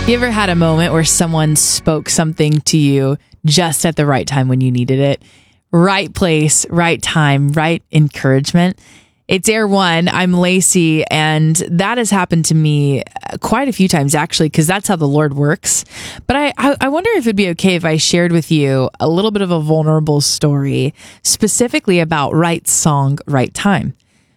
You ever had a moment where someone spoke something to you just at the right time when you needed it? Right place, right time, right encouragement. It's Air One. I'm Lacey, and that has happened to me quite a few times, actually, because that's how the Lord works. But I wonder if it'd be okay if I shared with you a little bit of a vulnerable story, specifically about right song, right time.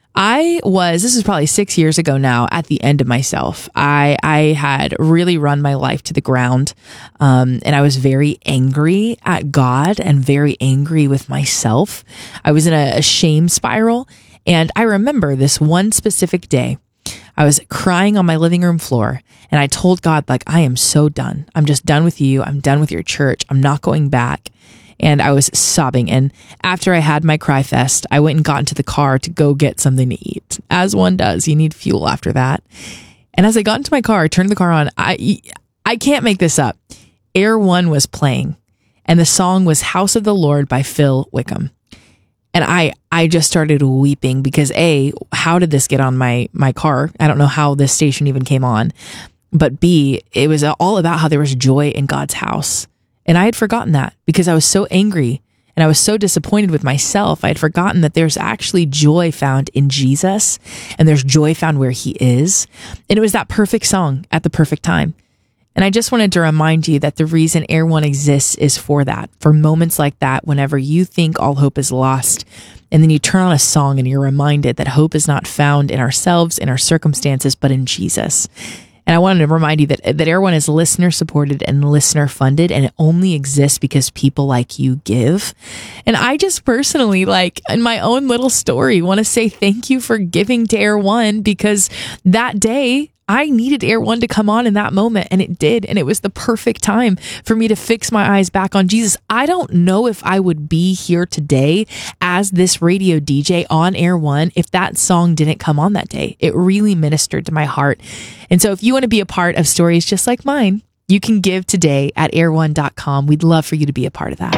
This is probably 6 years ago now, at the end of myself. I had really run my life to the ground. And I was very angry at God and very angry with myself. I was in a shame spiral. And I remember this one specific day, I was crying on my living room floor, and I told God, I am so done. I'm just done with you. I'm done with your church. I'm not going back. And I was sobbing. And after I had my cry fest, I went and got into the car to go get something to eat. As one does, you need fuel after that. And as I got into my car, I turned the car on. I can't make this up. Air One was playing, and the song was House of the Lord by Phil Wickham. And I just started weeping because A, how did this get on my car? I don't know how this station even came on. But B, it was all about how there was joy in God's house. And I had forgotten that because I was so angry and I was so disappointed with myself. I had forgotten that there's actually joy found in Jesus, and there's joy found where he is. And it was that perfect song at the perfect time. And I just wanted to remind you that the reason Air One exists is for that, for moments like that, whenever you think all hope is lost, and then you turn on a song and you're reminded that hope is not found in ourselves, in our circumstances, but in Jesus. And I wanted to remind you that Air One is listener supported and listener funded, and it only exists because people like you give. And I just personally, in my own little story, want to say thank you for giving to Air One, because that day I needed Air One to come on in that moment, and it did. And it was the perfect time for me to fix my eyes back on Jesus. I don't know if I would be here today as this radio DJ on Air One if that song didn't come on that day. It really ministered to my heart. And so if you want to be a part of stories just like mine, you can give today at air1.com. We'd love for you to be a part of that.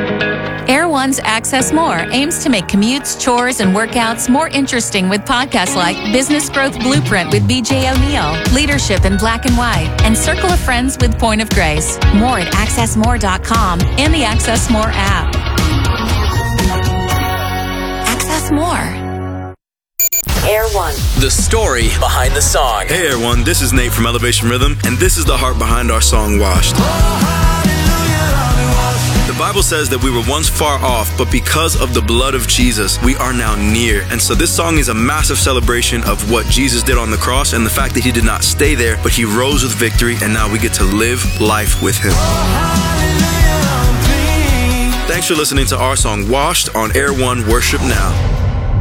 Air One's Access More aims to make commutes, chores, and workouts more interesting with podcasts like Business Growth Blueprint with BJ O'Neill, Leadership in Black and White, and Circle of Friends with Point of Grace. More at accessmore.com and the Access More app. Access More. Air One. The story behind the song. Hey Air One, this is Nate from Elevation Rhythm, and this is the heart behind our song, Washed. The Bible says that we were once far off, but because of the blood of Jesus, we are now near. And so this song is a massive celebration of what Jesus did on the cross and the fact that he did not stay there, but he rose with victory, and now we get to live life with him. Thanks for listening to our song, Washed, on Air One Worship Now.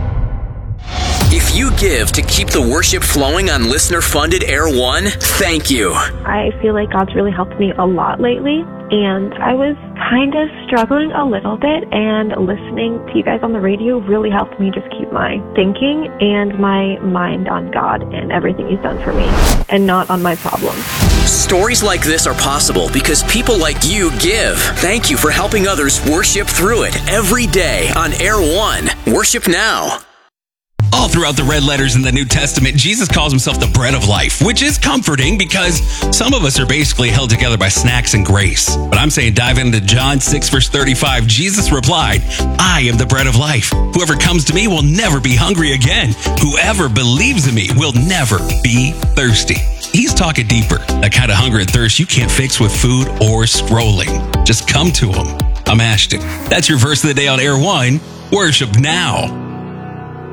If you give to keep the worship flowing on listener-funded Air One, thank you. I feel like God's really helped me a lot lately, and I was kind of struggling a little bit, and listening to you guys on the radio really helped me just keep my thinking and my mind on God and everything he's done for me, and not on my problems. Stories like this are possible because people like you give. Thank you for helping others worship through it every day on Air One. Worship now. All throughout the red letters in the New Testament, Jesus calls himself the bread of life, which is comforting because some of us are basically held together by snacks and grace. But I'm saying dive into John 6, verse 35. Jesus replied, I am the bread of life. Whoever comes to me will never be hungry again. Whoever believes in me will never be thirsty. He's talking deeper. That kind of hunger and thirst you can't fix with food or scrolling. Just come to him. I'm Ashton. That's your verse of the day on Air One. Worship now.